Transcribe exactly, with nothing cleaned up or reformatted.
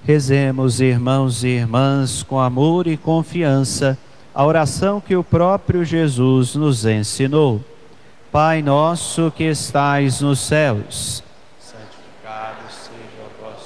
Rezemos, irmãos e irmãs, com amor e confiança, a oração que o próprio Jesus nos ensinou. Pai nosso que estais nos céus,